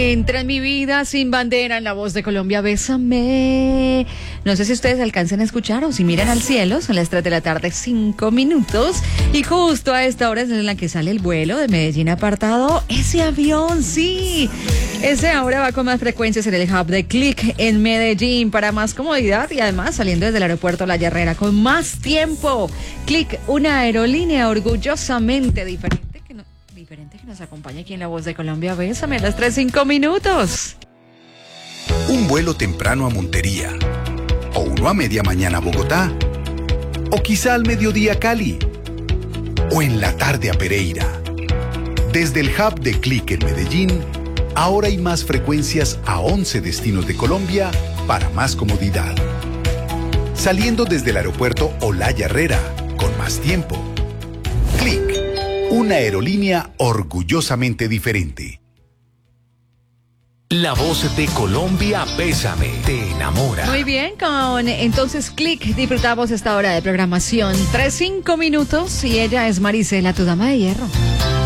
Entra en mi vida sin bandera en la voz de Colombia, bésame. No sé si ustedes alcancen a escuchar o si miran al cielo, son las 3 de la tarde, 5 minutos. Y justo a esta hora es en la que sale el vuelo de Medellín apartado. Ese avión, sí. Ese ahora va con más frecuencias en el hub de Click en Medellín para más comodidad y además saliendo desde el aeropuerto La Herrera con más tiempo. Click, una aerolínea orgullosamente diferente que nos acompaña aquí en La Voz de Colombia. Bésame a las 3:05 minutos. Un vuelo temprano a Montería, o uno a media mañana a Bogotá, o quizá al mediodía a Cali, o en la tarde a Pereira. Desde el hub de Click en Medellín, ahora hay más frecuencias a 11 destinos de Colombia para más comodidad. Saliendo desde el aeropuerto Olaya Herrera, con más tiempo. Click, una aerolínea orgullosamente diferente. La Voz de Colombia, bésame, te enamora. Muy bien, con entonces Click disfrutamos esta hora de programación. 3:05 minutos y ella es Marisela, tu dama de hierro.